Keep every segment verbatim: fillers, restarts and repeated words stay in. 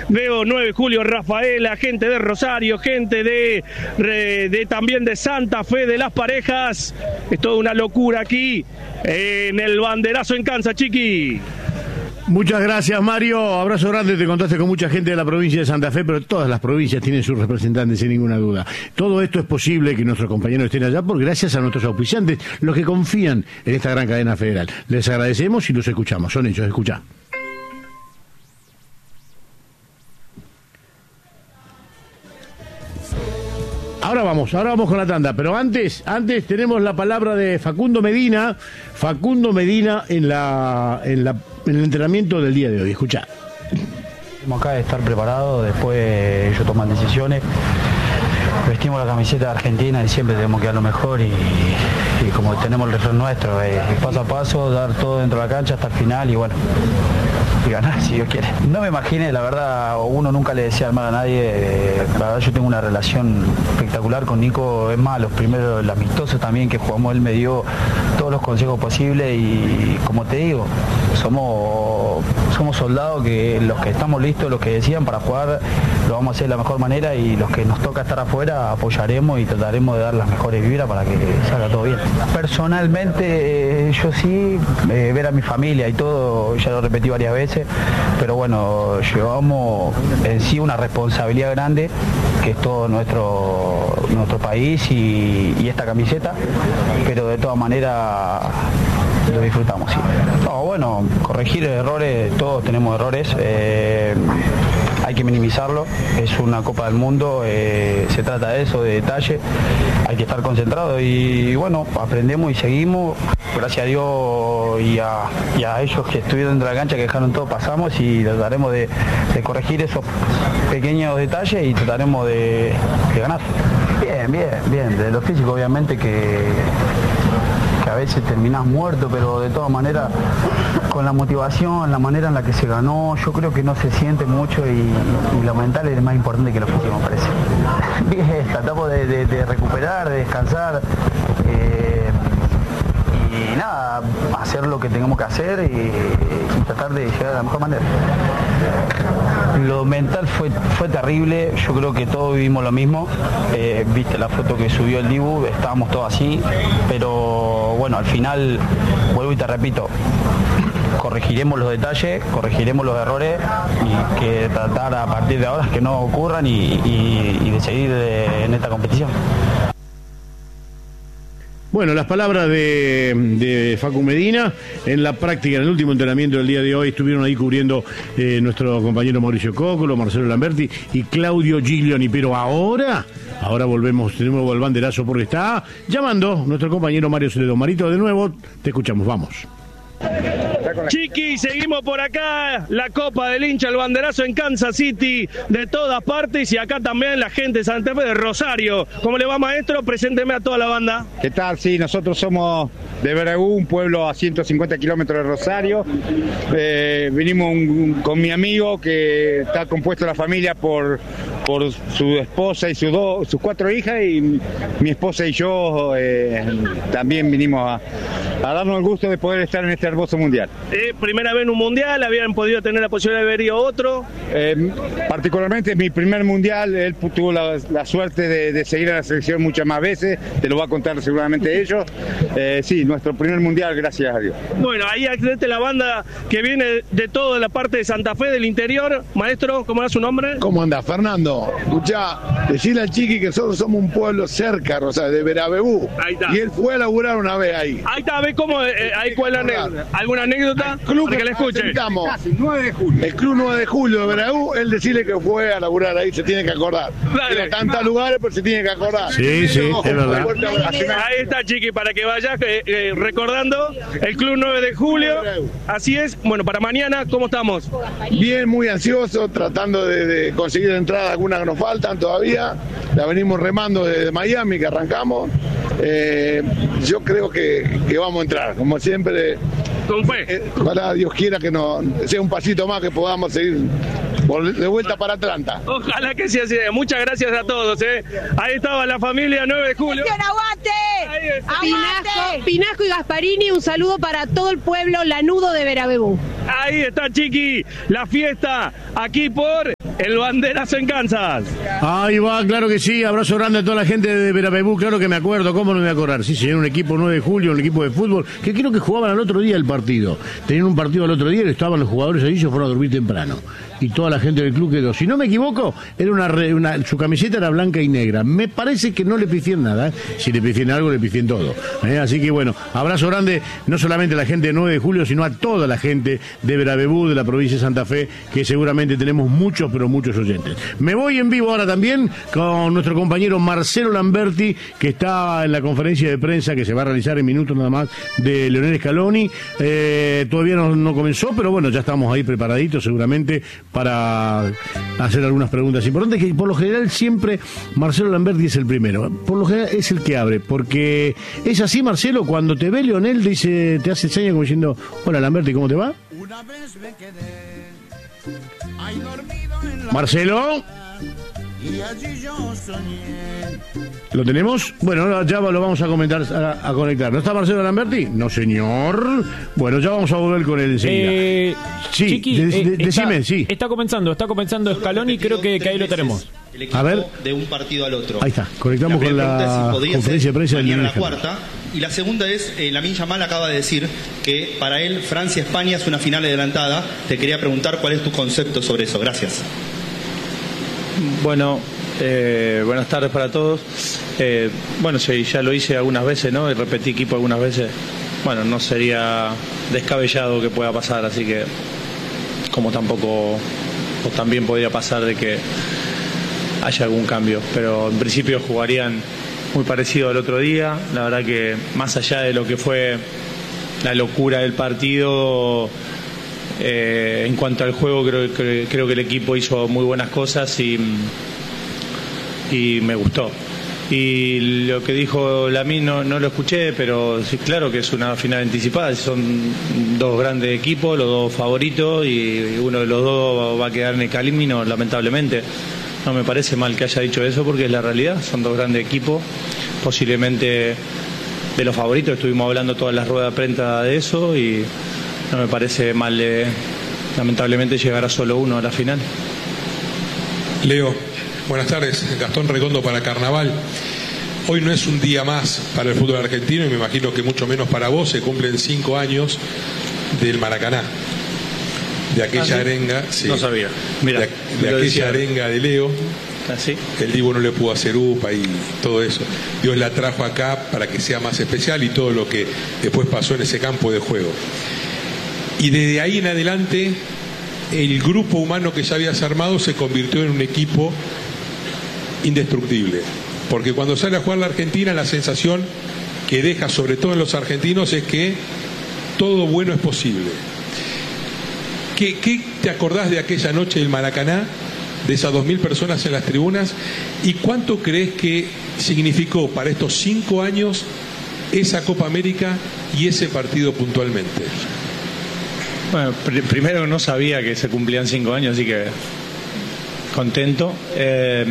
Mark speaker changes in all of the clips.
Speaker 1: veo nueve de julio, Rafaela, gente de Rosario, gente de, de, de también de Santa Fe, de Las Parejas. Es toda una locura aquí en el banderazo en Kansas, Chiqui.
Speaker 2: Muchas gracias, Mario. Abrazo grande. Te contaste con mucha gente de la provincia de Santa Fe, pero todas las provincias tienen sus representantes, sin ninguna duda. Todo esto es posible que nuestros compañeros estén allá por gracias a nuestros auspiciantes, los que confían en esta gran cadena federal. Les agradecemos y los escuchamos. Son ellos, escuchá. Ahora vamos, ahora vamos con la tanda, pero antes, antes tenemos la palabra de Facundo Medina, Facundo Medina en la, en la, en el entrenamiento del día de hoy. Escuchá.
Speaker 3: Acá de estar preparado, después ellos toman decisiones, vestimos la camiseta de Argentina y siempre tenemos que dar lo mejor y, y como tenemos el refrán nuestro, eh, paso a paso, dar todo dentro de la cancha hasta el final y bueno, y ganar si Dios quiere. No me imaginé, la verdad, uno nunca le desea mal a nadie, eh, la verdad yo tengo una relación espectacular con Nico, es más, los primeros, el amistoso también que jugamos, él me dio todos los consejos posibles y como te digo, somos, somos soldados que los que estamos listos, los que decían para jugar, lo vamos a hacer de la mejor manera y los que nos toca estar afuera apoyaremos y trataremos de dar las mejores vibras para que salga todo bien. Personalmente eh, yo sí, eh, ver a mi familia y todo, ya lo repetí varias veces, pero bueno, llevamos en sí una responsabilidad grande que es todo nuestro, nuestro país y, y esta camiseta, pero de todas maneras lo disfrutamos, sí. No, bueno, corregir errores, todos tenemos errores, eh, hay que minimizarlo, es una Copa del Mundo, eh, se trata de eso, de detalle, hay que estar concentrado y, y bueno, aprendemos y seguimos, gracias a Dios y a, y a ellos que estuvieron dentro de la cancha, que dejaron todo, pasamos y trataremos de, de corregir esos pequeños detalles y trataremos de, de ganar. Bien, bien, bien, de lo físico obviamente que... que a veces terminás muerto, pero de todas maneras con la motivación, la manera en la que se ganó, yo creo que no se siente mucho y, y lo mental es más importante que lo físico, me parece. Bien, tratamos de, de, de recuperar, de descansar eh, y nada, hacer lo que tengamos que hacer y, y tratar de llegar de la mejor manera. Lo mental fue, fue terrible, yo creo que todos vivimos lo mismo, eh, viste la foto que subió el Dibu, estábamos todos así, pero bueno, al final, vuelvo y te repito, corregiremos los detalles, corregiremos los errores y que tratar a partir de ahora que no ocurran y, y, y de seguir de, en esta competición.
Speaker 2: Bueno, las palabras de, de Facu Medina en la práctica, en el último entrenamiento del día de hoy, estuvieron ahí cubriendo eh, nuestro compañero Mauricio Cócolo, Marcelo Lamberti y Claudio Giglioni, pero ahora, ahora volvemos de nuevo al banderazo porque está llamando nuestro compañero Mario Celedón. Marito, de nuevo, te escuchamos, vamos.
Speaker 1: Chiqui, seguimos por acá, la Copa del Hincha, el banderazo en Kansas City, de todas partes, y acá también la gente de Santa Fe de Rosario. ¿Cómo le va, maestro? Presénteme a toda la banda.
Speaker 4: ¿Qué tal? Sí, nosotros somos de Beragú, un pueblo a ciento cincuenta kilómetros de Rosario. Eh, vinimos un, con mi amigo, que está compuesto la familia por, por su esposa y su do, sus cuatro hijas, y mi esposa y yo eh, también vinimos a, a darnos el gusto de poder estar en este hermoso mundial.
Speaker 1: Eh, primera vez en un mundial, ¿habían podido tener la posibilidad de ver y otro?
Speaker 4: Eh, particularmente mi primer mundial, él tuvo la, la suerte de, de seguir a la selección muchas más veces, te lo va a contar seguramente ellos. Eh, sí, nuestro primer mundial, gracias a Dios.
Speaker 1: Bueno, ahí accede la banda que viene de toda la parte de Santa Fe, del interior. Maestro, ¿cómo era su nombre?
Speaker 5: ¿Cómo anda, Fernando? Escuchá, decirle al Chiqui que nosotros somos un pueblo cerca, Rosario, de Verabebú.
Speaker 1: Ahí está.
Speaker 5: Y él fue a laburar una vez ahí.
Speaker 1: Ahí está, ¿ves cómo? Eh, ahí cuál la anécdota. ¿Alguna anécdota?
Speaker 5: Club
Speaker 1: para que la escuche.
Speaker 5: Casi, nueve de julio. El Club nueve de julio de Verabú, él decirle que fue a laburar ahí, se tiene que acordar. Tiene tantos lugares, pero se tiene que acordar.
Speaker 2: Sí, sí, es verdad.
Speaker 1: Ahí está, Chiqui, para que vayas eh, eh, recordando el Club nueve de julio. Así es. Bueno, para mañana, ¿cómo estamos?
Speaker 5: Bien, muy ansioso, tratando de, de conseguir entradas, algunas que nos faltan todavía. La venimos remando desde Miami, que arrancamos. Eh, yo creo que, que vamos a entrar, como siempre.
Speaker 1: Con fe.
Speaker 5: Eh, para Dios quiera que no sea un pasito más, que podamos seguir de vuelta para Atlanta.
Speaker 1: Ojalá que sea así. Muchas gracias a todos. ¿eh? Ahí estaba la familia nueve de julio.
Speaker 6: ¡Aguante!
Speaker 1: Ahí
Speaker 6: Pinasco, Pinasco y Gasparini, un saludo para todo el pueblo lanudo de Verabebú.
Speaker 1: Ahí está, Chiqui, la fiesta aquí por el banderazo en Kansas.
Speaker 2: Ahí va, claro que sí, abrazo grande a toda la gente de Verabebú, claro que me acuerdo, cómo no me voy a acordar. Sí, señor, un equipo nueve de julio, un equipo de fútbol, que creo que jugaban al otro día el partido. Tenían un partido al otro día, estaban los jugadores ahí, se fueron a dormir temprano. Y toda la gente del club quedó. Si no me equivoco, era una, una su camiseta era blanca y negra. Me parece que no le pifien nada, ¿eh? Si le pifien algo, le pifien todo, ¿eh? Así que bueno, abrazo grande, no solamente a la gente de nueve de julio, sino a toda la gente de Verabebú, de la provincia de Santa Fe, que seguramente tenemos muchos, pero muchos oyentes. Me voy en vivo ahora también con nuestro compañero Marcelo Lamberti, que está en la conferencia de prensa que se va a realizar en minutos nada más de Leonel Scaloni. Eh, todavía no, no comenzó, pero bueno, ya estamos ahí preparaditos seguramente para hacer algunas preguntas importantes, que por lo general siempre Marcelo Lamberti es el primero, por lo general es el que abre, porque es así, Marcelo, cuando te ve Leonel dice, te hace señas como diciendo, hola Lamberti, ¿cómo te va? Una vez me quedé ahí dormido en la Marcelo y allí yo soñé. ¿Lo tenemos? Bueno, ya lo vamos a comentar, a, a conectar. ¿No está Marcelo Lamberti? No, señor. Bueno, ya vamos a volver con él enseguida.
Speaker 7: Eh,
Speaker 2: sí,
Speaker 7: Chiqui,
Speaker 2: de, de,
Speaker 7: eh,
Speaker 2: decime,
Speaker 7: está,
Speaker 2: sí.
Speaker 7: Está comenzando, está comenzando Scaloni, creo que, que ahí lo tenemos.
Speaker 8: El equipo
Speaker 2: a ver.
Speaker 8: De un partido al otro.
Speaker 2: Ahí está, conectamos la con la si conferencia de prensa del
Speaker 8: la cuarta. Y la segunda es, eh, Lamine Yamal acaba de decir que para él Francia-España es una final adelantada. Te quería preguntar cuál es tu concepto sobre eso. Gracias.
Speaker 9: Bueno, eh, buenas tardes para todos. Eh, bueno, sí, ya lo hice algunas veces, ¿no? Y repetí equipo algunas veces. Bueno, no sería descabellado que pueda pasar, así que como tampoco, o también podría pasar de que haya algún cambio, pero en principio jugarían muy parecido al otro día. La verdad que más allá de lo que fue la locura del partido, eh, en cuanto al juego creo, creo, creo que el equipo hizo muy buenas cosas y, y me gustó. Y lo que dijo Lamine no, no lo escuché, pero sí, claro que es una final anticipada, son dos grandes equipos, los dos favoritos, y uno de los dos va a quedar en el camino, lamentablemente. No me parece mal que haya dicho eso porque es la realidad, son dos grandes equipos, posiblemente de los favoritos, estuvimos hablando todas las ruedas de prensa de eso y no me parece mal, eh, lamentablemente, llegar a solo uno a la final.
Speaker 10: Leo, buenas tardes, Gastón Redondo para Carnaval. Hoy no es un día más para el fútbol argentino y me imagino que mucho menos para vos, se cumplen cinco años del Maracaná. De aquella ¿Ah, sí? arenga, sí,
Speaker 9: no sabía. Mira,
Speaker 10: de, de aquella decía. arenga de Leo,
Speaker 9: ¿Ah, sí?
Speaker 10: el Divo no le pudo hacer upa y todo eso. Dios la trajo acá para que sea más especial y todo lo que después pasó en ese campo de juego. Y desde ahí en adelante, el grupo humano que ya habías armado se convirtió en un equipo indestructible. Porque cuando sale a jugar la Argentina, la sensación que deja sobre todo en los argentinos es que todo bueno es posible. ¿Qué, ¿Qué te acordás de aquella noche del Maracaná, de esas dos mil personas en las tribunas? ¿Y cuánto crees que significó para estos cinco años esa Copa América y ese partido puntualmente?
Speaker 9: Bueno, pr primero no sabía que se cumplían cinco años, así que contento. Eh,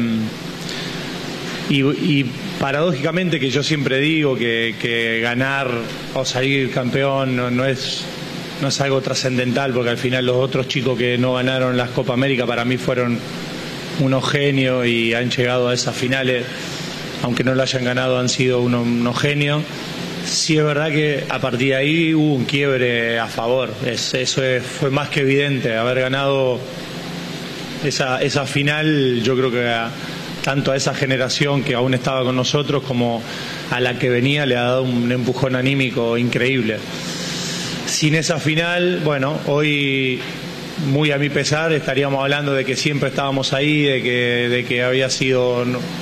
Speaker 9: y, y paradójicamente, que yo siempre digo que, que ganar o salir campeón no, no es... no es algo trascendental, porque al final los otros chicos que no ganaron las Copa América para mí fueron unos genios y han llegado a esas finales, aunque no lo hayan ganado, han sido unos, unos genios. Sí es verdad que a partir de ahí hubo un quiebre a favor, es, eso es, fue más que evidente, haber ganado esa, esa final. Yo creo que a, tanto a esa generación que aún estaba con nosotros como a la que venía le ha dado un empujón anímico increíble. Sin esa final, bueno, hoy, muy a mi pesar, estaríamos hablando de que siempre estábamos ahí, de que, de que había sido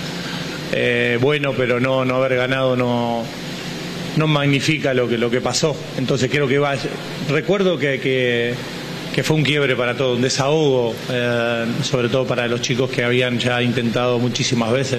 Speaker 9: eh, bueno, pero no, no haber ganado no, no magnifica lo que, lo que pasó. Entonces creo que va, recuerdo que, que, que fue un quiebre para todos, un desahogo, eh, sobre todo para los chicos que habían ya intentado muchísimas veces.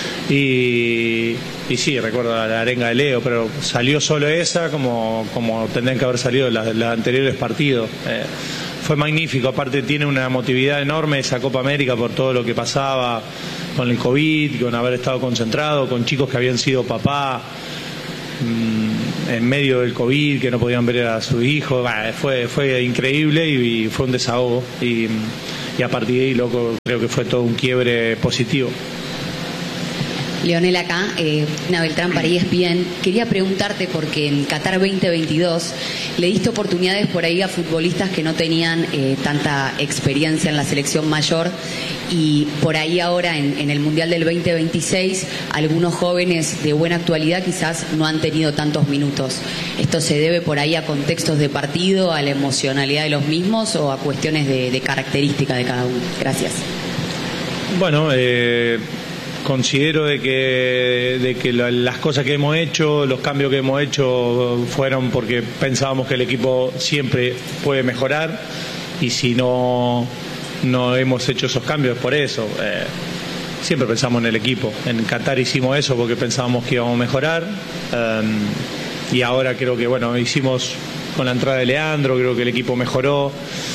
Speaker 9: Y, y sí, recuerdo la arenga de Leo, pero salió solo esa, como, como tendrían que haber salido los anteriores partidos. Eh, fue magnífico, aparte tiene una emotividad enorme esa Copa América por todo lo que pasaba con el COVID, con haber estado concentrado, con chicos que habían sido papá. en medio del COVID, que no podían ver a sus hijos. Bah, fue, fue increíble y, y fue un desahogo. Y, y a partir de ahí, loco, creo que fue todo un quiebre positivo.
Speaker 11: Leonel acá, eh, Ana Beltrán para E S P N. Quería preguntarte, porque en Qatar veinte veintidós le diste oportunidades por ahí a futbolistas que no tenían eh, tanta experiencia en la selección mayor, y por ahí ahora en, en el Mundial del veinte veintiséis algunos jóvenes de buena actualidad quizás no han tenido tantos minutos. ¿Esto se debe por ahí a contextos de partido, a la emocionalidad de los mismos o a cuestiones de, de característica de cada uno? Gracias.
Speaker 9: Bueno, eh... considero de que, de que las cosas que hemos hecho, los cambios que hemos hecho fueron porque pensábamos que el equipo siempre puede mejorar, y si no, no hemos hecho esos cambios es por eso. Eh, siempre pensamos en el equipo. En Qatar hicimos eso porque pensábamos que íbamos a mejorar, eh, y ahora creo que bueno, hicimos con la entrada de Leandro, creo que el equipo mejoró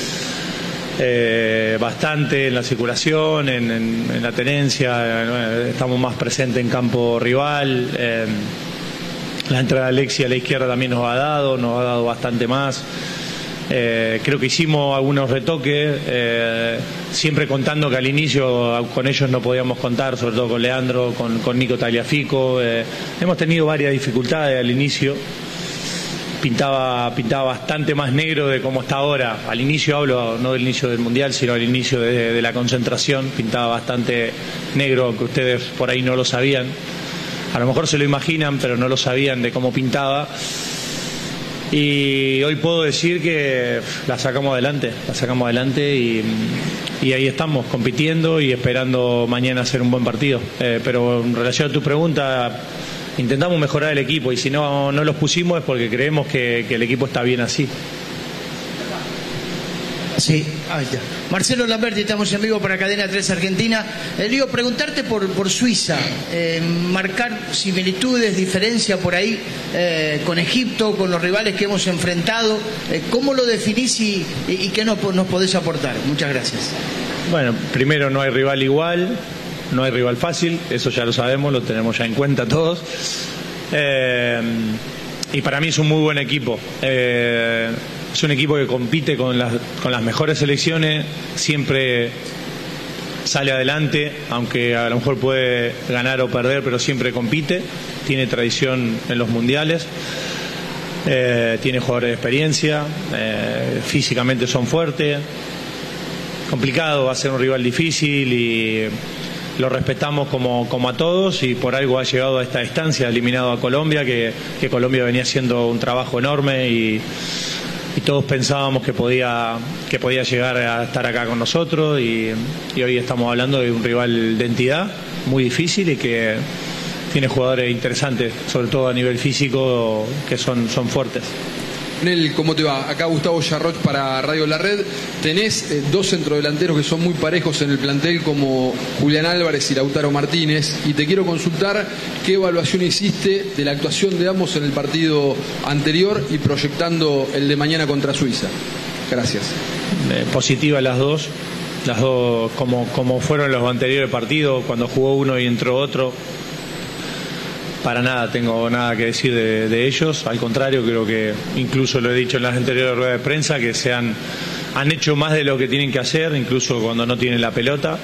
Speaker 9: Eh, bastante en la circulación, en, en, en la tenencia, eh, estamos más presentes en campo rival, eh, la entrada de Alexia a la izquierda también nos ha dado, nos ha dado bastante más. Eh, creo que hicimos algunos retoques, eh, siempre contando que al inicio con ellos no podíamos contar, sobre todo con Leandro, con, con Nico Tagliafico. Eh, hemos tenido varias dificultades al inicio. Pintaba, pintaba bastante más negro de como está ahora. Al inicio hablo no del inicio del Mundial, sino al inicio de, de la concentración. Pintaba bastante negro, aunque ustedes por ahí no lo sabían. A lo mejor se lo imaginan, pero no lo sabían de cómo pintaba. Y hoy puedo decir que la sacamos adelante, la sacamos adelante y, y ahí estamos compitiendo y esperando mañana hacer un buen partido. Eh, pero en relación a tu pregunta, intentamos mejorar el equipo, y si no, no los pusimos es porque creemos que, que el equipo está bien así.
Speaker 12: Sí, ahí está. Marcelo Lamberti, estamos en vivo para Cadena tres Argentina. Eh, digo, preguntarte por, por Suiza, eh, marcar similitudes, diferencia por ahí eh, con Egipto, con los rivales que hemos enfrentado. Eh, ¿Cómo lo definís y, y, y qué nos, nos podés aportar? Muchas gracias.
Speaker 9: Bueno, primero no hay rival igual, no hay rival fácil, eso ya lo sabemos, lo tenemos ya en cuenta todos. Eh, y para mí es un muy buen equipo. Eh, Es un equipo que compite con las, con las mejores selecciones, siempre sale adelante, aunque a lo mejor puede ganar o perder, pero siempre compite, tiene tradición en los mundiales, eh, tiene jugadores de experiencia, eh, físicamente son fuertes, complicado, va a ser un rival difícil y lo respetamos como, como a todos, y por algo ha llegado a esta distancia, eliminado a Colombia, que, que Colombia venía haciendo un trabajo enorme y y todos pensábamos que podía que podía llegar a estar acá con nosotros, y, y hoy estamos hablando de un rival de entidad muy difícil y que tiene jugadores interesantes, sobre todo a nivel físico, que son, son fuertes.
Speaker 10: Nel, ¿cómo te va? Acá Gustavo Yarroch para Radio La Red. Tenés eh, dos centrodelanteros que son muy parejos en el plantel, como Julián Álvarez y Lautaro Martínez, y te quiero consultar qué evaluación hiciste de la actuación de ambos en el partido anterior y proyectando el de mañana contra Suiza. Gracias.
Speaker 9: Eh, positiva las dos, las dos como, como fueron los anteriores partidos, cuando jugó uno y entró otro. Para nada tengo nada que decir de, de ellos, al contrario, creo que incluso lo he dicho en las anteriores ruedas de prensa, que se han, han hecho más de lo que tienen que hacer, incluso cuando no tienen la pelota,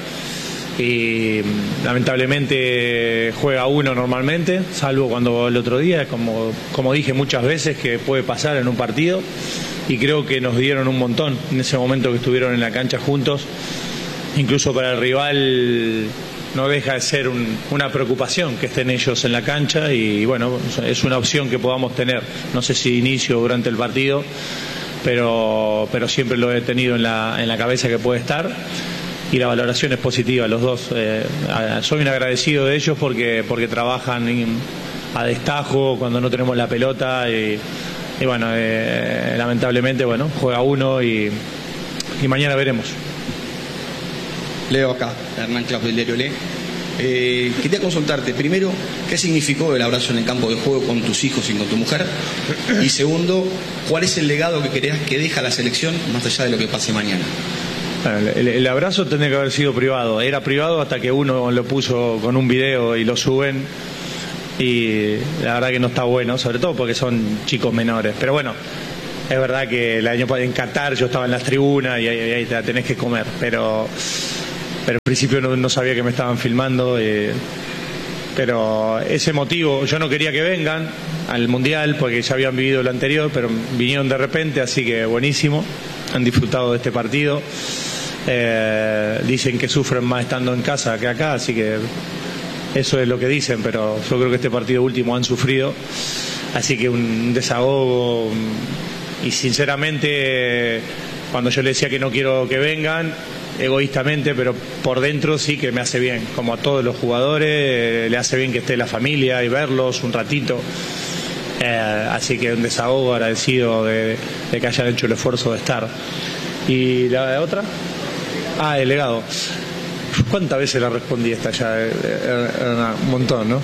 Speaker 9: y lamentablemente juega uno normalmente, salvo cuando el otro día, como, como dije muchas veces, que puede pasar en un partido, y creo que nos dieron un montón en ese momento que estuvieron en la cancha juntos, incluso para el rival. No deja de ser un, una preocupación que estén ellos en la cancha, y bueno, es una opción que podamos tener. No sé si inicio o durante el partido, pero, pero siempre lo he tenido en la, en la cabeza que puede estar, y la valoración es positiva, los dos. Eh, soy un agradecido de ellos porque, porque trabajan a destajo cuando no tenemos la pelota, y, y bueno, eh, lamentablemente bueno, juega uno y, y mañana veremos.
Speaker 13: Leo acá, Hernán Claus del diario Le. Eh, quería consultarte, primero, ¿qué significó el abrazo en el campo de juego con tus hijos y con tu mujer? Y segundo, ¿cuál es el legado que creas que deja la selección más allá de lo que pase mañana?
Speaker 9: Bueno, el, el abrazo tendría que haber sido privado. Era privado hasta que uno lo puso con un video y lo suben. y la verdad que no está bueno, sobre todo porque son chicos menores. Pero bueno, es verdad que el año en Qatar yo estaba en las tribunas y ahí, ahí te la tenés que comer, pero, pero al principio no, no sabía que me estaban filmando. Eh, pero ese motivo, yo no quería que vengan al Mundial porque ya habían vivido lo anterior, pero vinieron de repente, así que buenísimo, han disfrutado de este partido. Eh, dicen que sufren más estando en casa que acá, así que eso es lo que dicen, pero yo creo que este partido último han sufrido, así que un desahogo. Y sinceramente, cuando yo le decía que no quiero que vengan, egoístamente, pero por dentro sí que me hace bien, como a todos los jugadores, eh, le hace bien que esté la familia y verlos un ratito. Eh, así que un desahogo, agradecido de, de que hayan hecho el esfuerzo de estar. ¿Y la otra? Ah, el legado. ¿Cuántas veces la respondí esta ya? Era un montón, ¿no?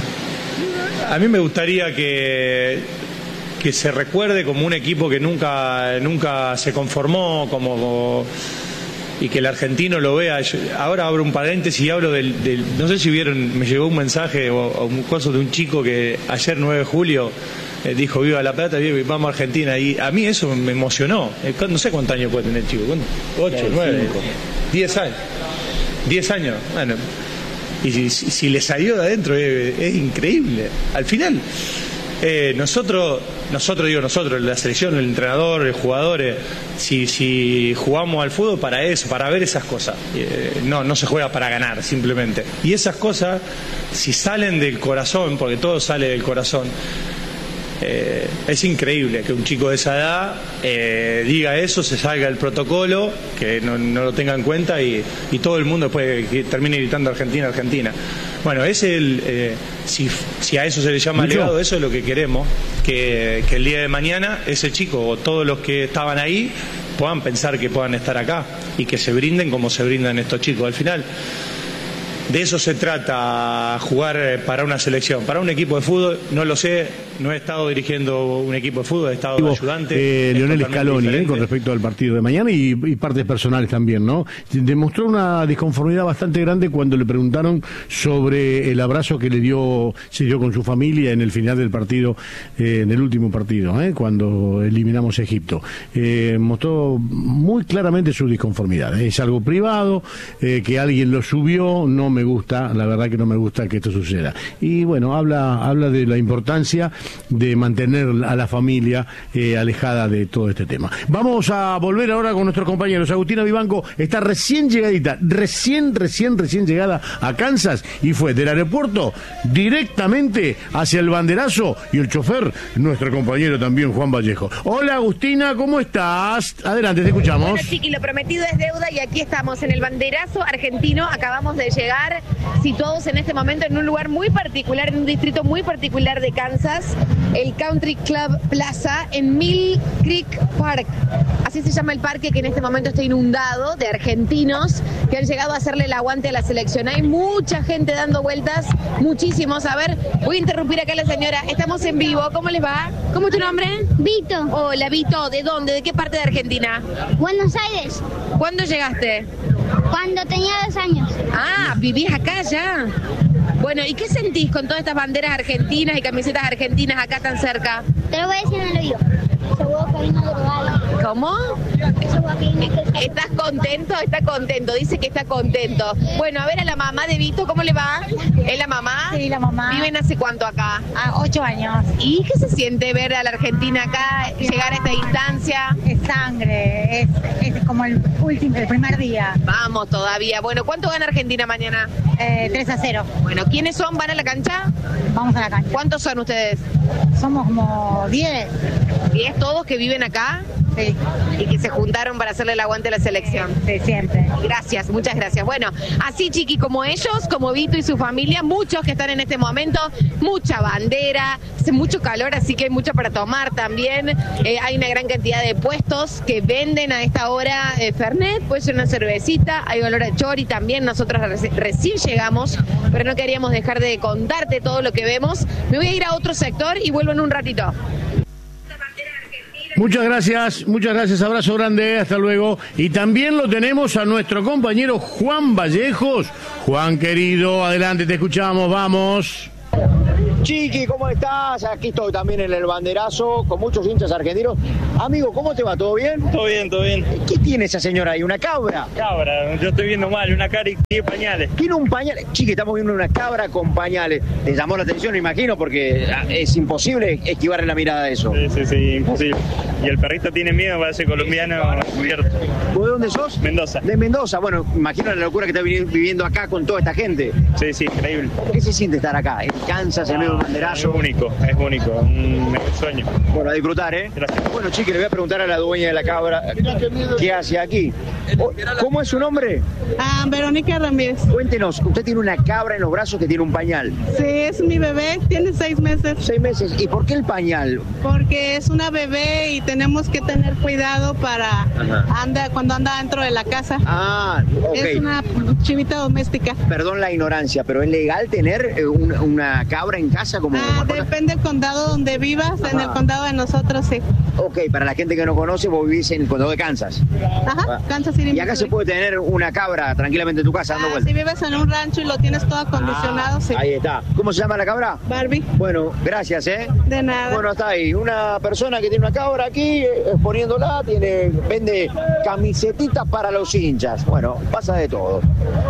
Speaker 9: A mí me gustaría que, que se recuerde como un equipo que nunca, nunca se conformó, como, como y que el argentino lo vea. Yo, ahora abro un paréntesis y hablo del, del... No sé si vieron, me llegó un mensaje o, o un caso de un chico que ayer nueve de julio eh, dijo viva La Plata, viva, vamos a Argentina, y a mí eso me emocionó. Eh, no sé cuántos años puede tener el chico, ocho, nueve, diez años. Diez años, bueno, y si, si, si le salió de adentro es, es increíble. Al final, eh, nosotros, nosotros digo nosotros, la selección, el entrenador, el jugador, eh, si, si jugamos al fútbol para eso, para ver esas cosas, eh, no, no se juega para ganar simplemente. Y esas cosas, si salen del corazón, porque todo sale del corazón, Eh, es increíble que un chico de esa edad eh, diga eso, se salga el protocolo, que no, no lo tenga en cuenta y, y todo el mundo después que termine gritando Argentina, Argentina. Bueno, es el eh, si, si a eso se le llama
Speaker 2: Mucho.
Speaker 9: legado, eso es lo que queremos, que, que el día de mañana ese chico o todos los que estaban ahí puedan pensar que puedan estar acá y que se brinden como se brindan estos chicos. Al final de eso se trata, jugar para una selección, para un equipo de fútbol. No lo sé, no he estado dirigiendo un equipo de fútbol, he estado de ayudante.
Speaker 2: Eh, Lionel Scaloni, eh, con respecto al partido de mañana y, y partes personales también, ¿no? Demostró una disconformidad bastante grande cuando le preguntaron sobre el abrazo que le dio, se dio con su familia en el final del partido, eh, en el último partido, eh, cuando eliminamos a Egipto. Eh, mostró muy claramente su disconformidad. Es algo privado, eh, que alguien lo subió, no me gusta, la verdad que no me gusta que esto suceda. Y bueno, habla, habla de la importancia de mantener a la familia eh, alejada de todo este tema. Vamos a volver ahora con nuestros compañeros. Agustina Vivanco está recién llegadita, recién, recién, recién llegada a Kansas y fue del aeropuerto directamente hacia el banderazo y el chofer, nuestro compañero también, Juan Vallejo. Hola Agustina, ¿cómo estás? Adelante, te escuchamos.
Speaker 6: Bueno, Chiqui, lo prometido es deuda y aquí estamos en el banderazo argentino. Acabamos de llegar, situados en este momento en un lugar muy particular, en un distrito muy particular de Kansas, el Country Club Plaza en Mill Creek Park. Así se llama el parque que en este momento está inundado de argentinos que han llegado a hacerle el aguante a la selección. Hay mucha gente dando vueltas, muchísimos. A ver, voy a interrumpir acá a la señora. Estamos en vivo. ¿Cómo les va? ¿Cómo es tu nombre?
Speaker 14: Vito.
Speaker 6: Hola, Vito. ¿De dónde? ¿De qué parte de Argentina?
Speaker 14: Buenos Aires.
Speaker 6: ¿Cuándo llegaste?
Speaker 14: Cuando tenía dos años.
Speaker 6: Ah, ¿vivís acá ya? Bueno, ¿y qué sentís con todas estas banderas argentinas y camisetas argentinas acá tan cerca?
Speaker 14: Te lo voy a decir en el oído.
Speaker 6: ¿Cómo? ¿Estás contento? Está contento, dice que está contento. Bueno, a ver a la mamá de Vito, ¿cómo le va? ¿Es la mamá?
Speaker 15: Sí, la mamá.
Speaker 6: ¿Viven hace cuánto acá?
Speaker 15: A ocho años.
Speaker 6: ¿Y qué se siente ver a la Argentina acá, llegar a esta instancia?
Speaker 15: Es sangre, es, es como el último, el primer día.
Speaker 6: Vamos todavía. Bueno, ¿cuánto gana Argentina mañana?
Speaker 15: Eh, tres a cero.
Speaker 6: Bueno, ¿quiénes son? ¿Van a la cancha?
Speaker 15: Vamos a la cancha.
Speaker 6: ¿Cuántos son ustedes?
Speaker 15: Somos como diez.
Speaker 6: ¿diez todos que viven acá?
Speaker 15: Sí.
Speaker 6: Y que se juntaron para hacerle el aguante a la selección.
Speaker 15: Sí, siempre.
Speaker 6: Gracias, muchas gracias. Bueno, así Chiqui, como ellos, como Vito y su familia, muchos que están en este momento, mucha bandera, hace mucho calor, así que hay mucho para tomar también. Eh, hay una gran cantidad de puestos que venden a esta hora eh, Fernet, puede ser una cervecita, hay olor a chori también. Nosotros reci- recién llegamos, pero no queríamos dejar de contarte todo lo que vemos. Me voy a ir a otro sector y vuelvo en un ratito.
Speaker 2: Muchas gracias, muchas gracias, abrazo grande, hasta luego. Y también lo tenemos a nuestro compañero Juan Vallejos. Juan querido, adelante, te escuchamos, vamos.
Speaker 16: Chiqui, ¿cómo estás? Aquí estoy también en el banderazo con muchos hinchas argentinos. Amigo, ¿cómo te va? ¿Todo bien?
Speaker 17: Todo bien, todo bien.
Speaker 16: ¿Qué tiene esa señora ahí? ¿Una cabra?
Speaker 17: Cabra, yo estoy viendo mal, una cara y tiene pañales.
Speaker 16: Tiene un pañal. Chiqui, estamos viendo una cabra con pañales. Te llamó la atención, me imagino, porque es imposible esquivarle la mirada a eso.
Speaker 17: Sí, sí, sí, imposible. Y el perrito tiene miedo, parece colombiano cubierto.
Speaker 16: ¿Vos de dónde sos?
Speaker 17: Mendoza.
Speaker 16: De Mendoza. Bueno, imagino la locura que estás viviendo acá con toda esta gente.
Speaker 17: Sí, sí, increíble.
Speaker 16: ¿Qué se siente estar acá? ¿En Kansas, en medio del banderazo?
Speaker 17: Es único, es único, un sueño.
Speaker 16: Bueno, a disfrutar, ¿eh?
Speaker 17: Gracias.
Speaker 16: Bueno, Chiqui, le voy a preguntar a la dueña de la cabra qué hace aquí. ¿Cómo es su nombre?
Speaker 18: Ah, Verónica Ramírez.
Speaker 16: Cuéntenos, usted tiene una cabra en los brazos que tiene un pañal.
Speaker 18: Sí, es mi bebé, tiene seis meses.
Speaker 16: Seis meses. ¿Y por qué el pañal?
Speaker 18: Porque es una bebé y tenemos que tener cuidado para anda cuando anda dentro de la casa.
Speaker 16: Ah, ok.
Speaker 18: Es una chivita doméstica.
Speaker 16: Perdón la ignorancia, pero ¿es legal tener eh, un, una cabra en casa como?
Speaker 18: Ah, depende del condado donde vivas. Ajá. En el condado de nosotros sí.
Speaker 16: Ok, para la gente que no conoce, vos vivís en el condado de Kansas.
Speaker 18: Ajá, Kansas City.
Speaker 16: Y acá se puede tener una cabra tranquilamente en tu casa dando
Speaker 18: ah,
Speaker 16: vueltas.
Speaker 18: Si vives en un rancho y lo tienes todo acondicionado,
Speaker 16: ah,
Speaker 18: sí.
Speaker 16: Ahí está. ¿Cómo se llama la cabra?
Speaker 18: Barbie.
Speaker 16: Bueno, gracias, ¿eh?
Speaker 18: De nada.
Speaker 16: Bueno, está ahí. Una persona que tiene una cabra aquí, exponiéndola, tiene, vende camisetitas para los hinchas. Bueno, pasa de todo.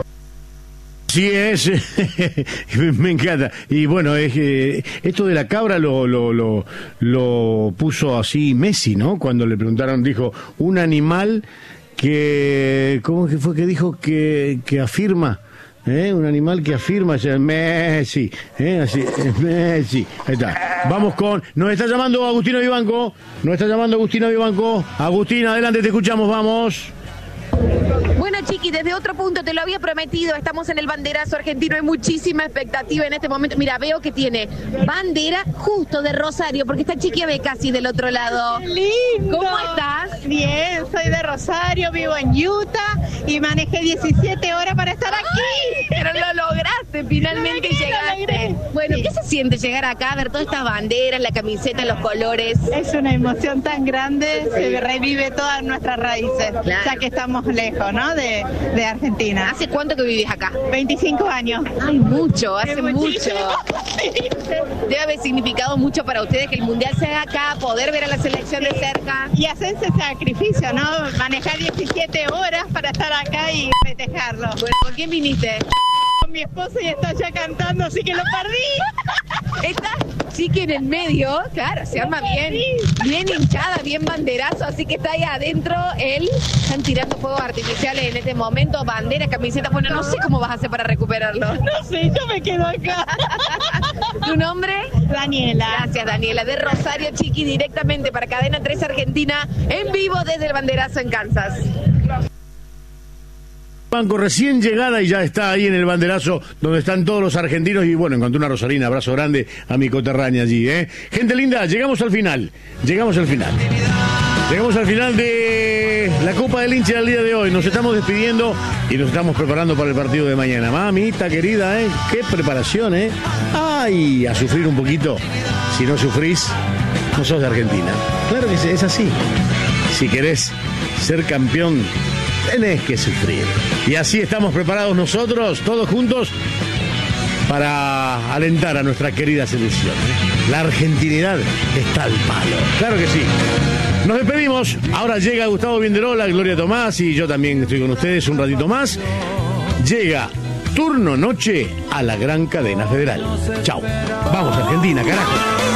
Speaker 2: Sí es, me encanta. Y bueno, es que esto de la cabra lo, lo, lo, lo puso así Messi, ¿no? Cuando le preguntaron, dijo, un animal que, ¿cómo que fue que dijo? Que, que afirma, ¿eh? Un animal que afirma, o sea, Messi, ¿eh? Así, Messi. Ahí está. Vamos con, nos está llamando Agustino Vivanco, nos está llamando Agustino Vivanco. Agustín, adelante, te escuchamos, vamos.
Speaker 6: Bueno, Chiqui, desde otro punto te lo había prometido, estamos en el banderazo argentino, hay muchísima expectativa en este momento. Mira, veo que tiene bandera justo de Rosario, porque está Chiqui ve casi del otro lado.
Speaker 18: ¡Qué lindo!
Speaker 6: ¿Cómo estás?
Speaker 18: Bien, soy de Rosario, vivo en Utah y manejé diecisiete horas para estar aquí.
Speaker 6: ¡Ay! Pero lo lograste, finalmente
Speaker 18: logré,
Speaker 6: llegaste. Bueno,
Speaker 18: sí.
Speaker 6: ¿Qué se siente llegar acá, ver todas estas banderas, la camiseta, los colores?
Speaker 18: Es una emoción tan grande, se revive todas nuestras raíces, claro. Ya que estamos lejos, ¿no? De, de Argentina.
Speaker 6: ¿Hace cuánto que vivís acá?
Speaker 18: veinticinco años.
Speaker 6: Ay, mucho, hace mucho.
Speaker 18: Sí.
Speaker 6: Debe haber significado mucho para ustedes que el Mundial se haga acá, poder ver a la selección sí. de cerca.
Speaker 18: Y hacer ese sacrificio, ¿no? Manejar diecisiete horas para estar acá y festejarlo.
Speaker 6: Bueno, ¿con quién viniste?
Speaker 18: Con mi esposo y está ya cantando, así que lo perdí.
Speaker 6: Está Chiqui en el medio, claro, se arma bien, bien hinchada, bien banderazo, así que está ahí adentro él. Están tirando fuegos artificiales en este momento, bandera, camiseta. Bueno, no sé cómo vas a hacer para recuperarlo.
Speaker 18: No sé, yo me quedo acá.
Speaker 6: ¿Tu nombre?
Speaker 18: Daniela.
Speaker 6: Gracias, Daniela. De Rosario, Chiqui, directamente para Cadena tres Argentina, en vivo desde el banderazo en Kansas.
Speaker 2: Banco recién llegada y ya está ahí en el banderazo donde están todos los argentinos y bueno, encontré una rosarina, abrazo grande a mi coterránea allí, ¿eh? Gente linda, llegamos al final, llegamos al final. Llegamos al final de la Copa del Hincha del día de hoy. Nos estamos despidiendo y nos estamos preparando para el partido de mañana. Mamita querida, ¿eh? Qué preparación, ¿eh? Ay, a sufrir un poquito. Si no sufrís, no sos de Argentina. Claro que es así. Si querés ser campeón, tenés que sufrir. Y así estamos preparados nosotros, todos juntos, para alentar a nuestra querida selección. La argentinidad está al palo. Claro que sí. Nos despedimos. Ahora llega Gustavo Bienderola, Gloria Tomás y yo también estoy con ustedes un ratito más. Llega Turno Noche a la gran cadena federal. Chao. Vamos, Argentina, carajo.